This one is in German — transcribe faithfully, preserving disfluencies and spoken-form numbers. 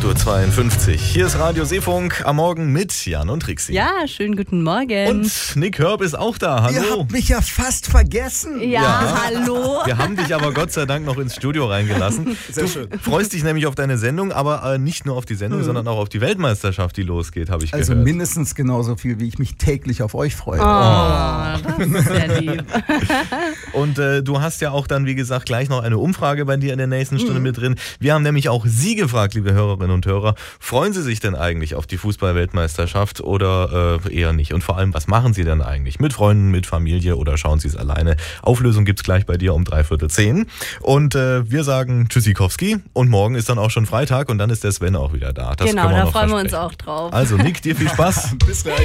acht Uhr zweiundfünfzig. Hier ist Radio Seefunk am Morgen mit Jan und Trixi. Ja, schönen guten Morgen. Und Nick Hörb ist auch da. Hallo. Ihr habt mich ja fast vergessen. Ja, Ja. hallo. Wir haben dich aber Gott sei Dank noch ins Studio reingelassen. Sehr du schön. freust dich nämlich auf deine Sendung, aber äh, nicht nur auf die Sendung, sondern auch auf die Weltmeisterschaft, die losgeht, habe ich Also gehört. mindestens genauso viel, wie ich mich täglich auf euch freue. Oh, das ist sehr lieb. Und äh, du hast ja auch dann, wie gesagt, gleich noch eine Umfrage bei dir in der nächsten Stunde Mhm. mit drin. Wir haben nämlich auch Sie gefragt, liebe Hörerinnen und Hörer. Freuen Sie sich denn eigentlich auf die Fußball-Weltmeisterschaft oder äh, eher nicht? Und vor allem, was machen Sie denn eigentlich? Mit Freunden, mit Familie oder schauen Sie es alleine? Auflösung gibt's gleich bei dir um dreiviertel zehn. Und äh, wir sagen Tschüssikowski. Und morgen ist dann auch schon Freitag und dann ist der Sven auch wieder da. Das Genau, können wir da noch freuen wir uns versprechen. auch drauf. Also Nick, dir viel Spaß. Bis gleich.